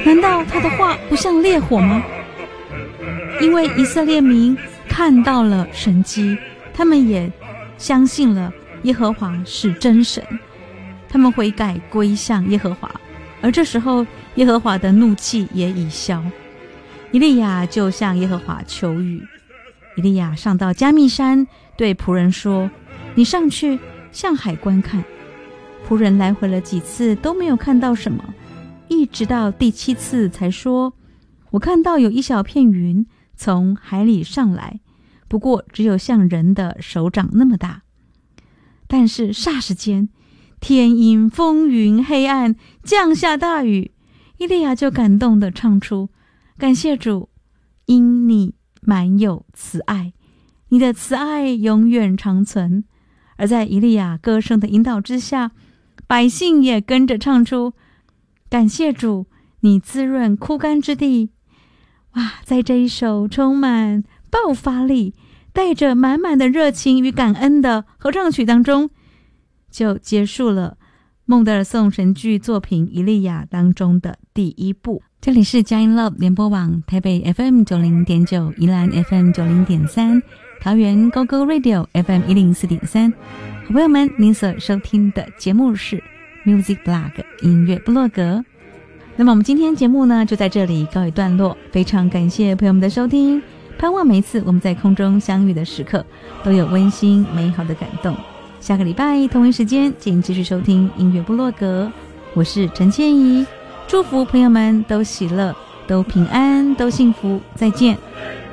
难道他的话不像烈火吗？因为以色列民看到了神迹，他们也相信了耶和华是真神，他们悔改归向耶和华，而这时候耶和华的怒气也已消。以利亚就向耶和华求雨。以利亚上到加密山，对仆人说：你上去向海观看。仆人来回了几次都没有看到什么，一直到第7次才说：我看到有一小片云从海里上来，不过只有像人的手掌那么大。但是霎时间天阴风云黑暗，降下大雨。以利亚就感动地唱出：感谢主，因你满有慈爱，你的慈爱永远长存。而在以利亚歌声的引导之下，百姓也跟着唱出：感谢主，你滋润枯干之地。哇，在这一首充满爆发力，带着满满的热情与感恩的合唱曲当中，就结束了孟德尔颂神剧作品《以利亚》当中的第1部。这里是佳音 Love 联播网，台北 FM90.9， 宜兰 FM90.3， 桃园 GoGo Radio FM104.3。好朋友们，您所收听的节目是 Music Blog 音乐部落格。那么我们今天节目呢就在这里告一段落，非常感谢朋友们的收听，盼望每一次我们在空中相遇的时刻都有温馨美好的感动。下个礼拜同一时间请继续收听音乐部落格，我是陈倩怡，祝福朋友们都喜乐，都平安，都幸福，再见。